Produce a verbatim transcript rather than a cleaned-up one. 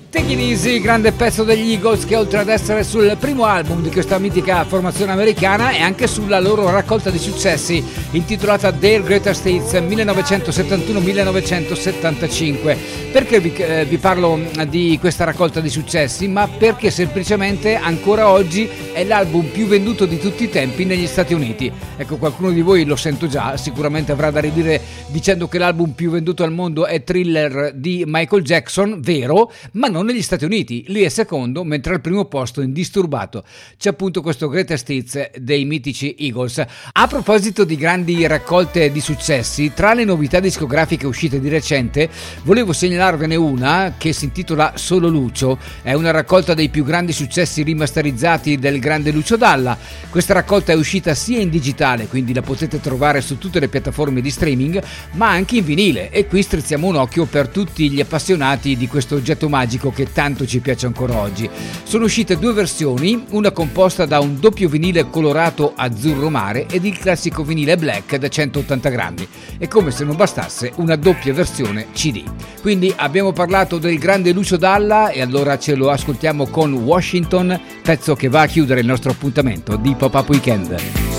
Take It Easy, grande pezzo degli Eagles che oltre ad essere sul primo album di questa mitica formazione americana è anche sulla loro raccolta di successi intitolata Their Greatest Hits millenovecentosettantuno millenovecentosettantacinque. Perché vi, eh, vi parlo di questa raccolta di successi? Ma perché semplicemente ancora oggi è l'album più venduto di tutti i tempi negli Stati Uniti. Ecco, qualcuno di voi lo sento già, sicuramente avrà da ridire dicendo che l'album più venduto al mondo è Thriller di Michael Jackson, vero, ma non negli Stati Uniti, lì è secondo, mentre al primo posto indisturbato c'è appunto questo Greatest Hits dei mitici Eagles. A proposito di grandi raccolte di successi, tra le novità discografiche uscite di recente volevo segnalarvene una che si intitola Solo Lucio. È una raccolta dei più grandi successi rimasterizzati del grande Lucio Dalla. Questa raccolta è uscita sia in digitale, quindi la potete trovare su tutte le piattaforme di streaming, ma anche in vinile, e qui strizziamo un occhio per tutti gli appassionati di questo oggetto magico che tanto ci piace ancora oggi. Sono uscite due versioni, una composta da un doppio vinile colorato azzurro mare ed il classico vinile black da centottanta grammi, e come se non bastasse una doppia versione C D. Quindi abbiamo parlato del grande Lucio Dalla e allora ce lo ascoltiamo con Washington, pezzo che va a chiudere il nostro appuntamento di Pop-Up Weekend.